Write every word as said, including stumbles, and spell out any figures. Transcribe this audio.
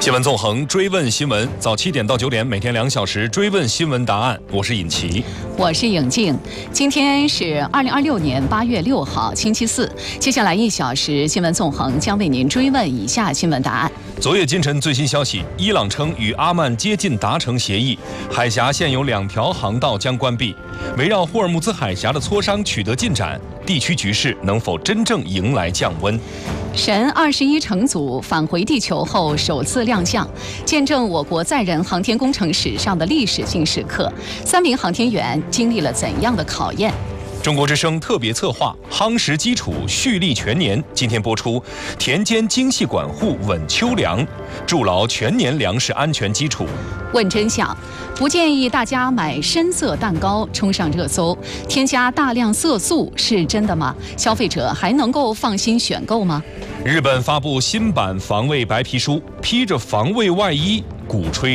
新闻纵横，追问新闻，早七点到九点，每天两小时追问新闻答案。我是尹奇， 我是颖静。今天是二零二六年八月六号，星期四。接下来一小时，新闻纵横将为您追问以下新闻答案。 昨夜今晨最新消息，伊朗称与阿曼接近达成协议，海峡现有两条航道将关闭。围绕霍尔木兹海峡的磋商取得进展，地区局势能否真正迎来降温？ 神二十一乘组返回地球后首次亮相，见证我国载人航天工程史上的历史性时刻。三名航天员经历了怎样的考验？ 中国之声特别策划夯实基础，蓄力全年，今天播出。田间精细管护稳秋粮，筑牢全年粮食安全基础。 问真相，不建议大家买深色蛋糕冲上热搜。添加大量色素是真的吗？消费者还能够放心选购吗？ 日本发布新版防卫白皮书，披着防卫外衣鼓吹